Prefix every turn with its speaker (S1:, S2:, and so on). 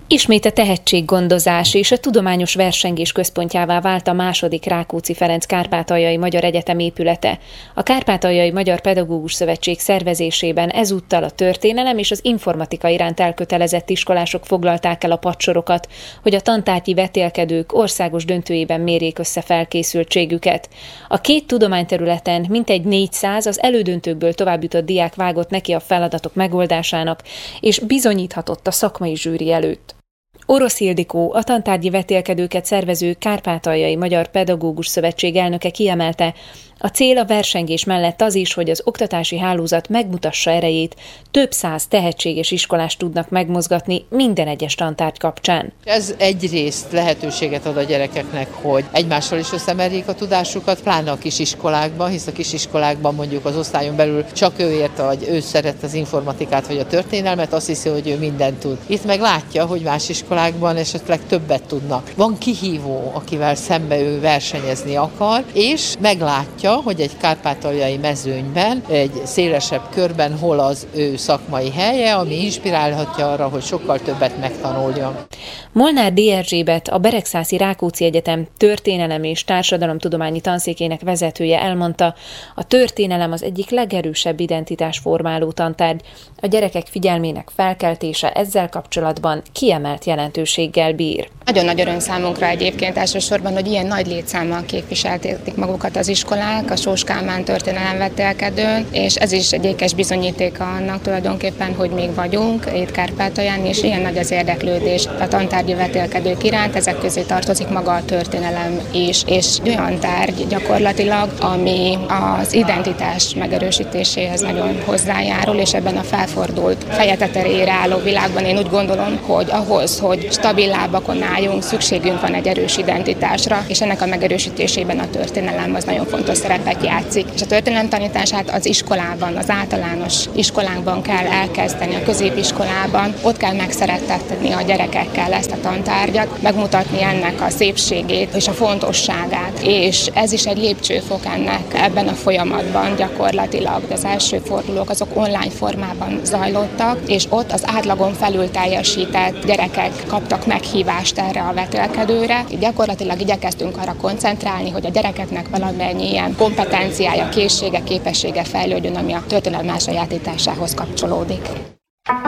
S1: Ismét a tehetséggondozás és a tudományos versengés központjává vált a második Rákóczi Ferenc Kárpátaljai Magyar Egyetem épülete. A Kárpátaljai Magyar Pedagógus Szövetség szervezésében ezúttal a történelem és az informatika iránt elkötelezett iskolások foglalták el a padssorokat, hogy a tantárgyi vetélkedők országos döntőjében mérjék össze felkészültségüket. A két tudományterületen mintegy 400 az elődöntőkből továbbjutott diák vágott neki a feladatok megoldásának, és bizonyíthatott a szakmai zsűri előtt. Orosz Ildikó, a tantárgyi vetélkedőket szervező Kárpátaljai Magyar Pedagógus Szövetség elnöke kiemelte, a cél a versengés mellett az is, hogy az oktatási hálózat megmutassa erejét, több száz tehetséges iskolást tudnak megmozgatni minden egyes tantárgy kapcsán.
S2: Ez egyrészt lehetőséget ad a gyerekeknek, hogy egymással is összemerjék a tudásukat, pláne a kisiskolákban, hisz a kisiskolákban mondjuk az osztályon belül csak ő érte, hogy ő szeret az informatikát vagy a történelmet, azt hiszi, hogy ő mindent tud. Itt meg látja, hogy más iskolákban esetleg többet tudnak. Van kihívó, akivel szembe ő versenyezni akar, és meglátja, hogy egy kárpátaljai mezőnyben, egy szélesebb körben hol az ő szakmai helye, ami inspirálhatja arra, hogy sokkal többet megtanuljon.
S1: Molnár D. Erzsébet, a Beregszászi Rákóczi Egyetem történelem és társadalomtudományi tanszékének vezetője elmondta, a történelem az egyik legerősebb identitásformáló tantárgy. A gyerekek figyelmének felkeltése ezzel kapcsolatban kiemelt jelentőséggel bír.
S3: Nagyon nagy öröm számunkra egyébként elsősorban, hogy ilyen nagy létszámmal képviselték magukat az iskolák a Sós Kálmán történelemvetélkedőn, és ez is egy ékes bizonyítéka annak tulajdonképpen, hogy még vagyunk itt Kárpátalján, és ilyen nagy az érdeklődés a tantárgyi vetélkedők iránt, ezek közé tartozik maga a történelem is, és olyan tárgy gyakorlatilag, ami az identitás megerősítéséhez nagyon hozzájárul, és ebben a felfordult feje tetejére álló világban én úgy gondolom, hogy ahhoz, hogy stabil lábakon álljunk, szükségünk van egy erős identitásra, és ennek a megerősítésében a történelem az nagyon fontos szerepet játszik. És a történelem tanítását az iskolában, az általános iskolákban kell elkezdeni, a középiskolában, ott kell megszerettetni a gyerekekkel ezt a tantárgyat, megmutatni ennek a szépségét és a fontosságát, és ez is egy lépcsőfok ennek ebben a folyamatban gyakorlatilag. Az első fordulók azok online formában zajlottak, és ott az átlagon felül teljesített gyerekek kaptak meghívást erre a vetélkedőre. Gyakorlatilag igyekeztünk arra koncentrálni, hogy a gyerekeknek valamennyi ilyen kompetenciája, készsége, képessége fejlődjön, ami a történelem elsajátításához kapcsolódik.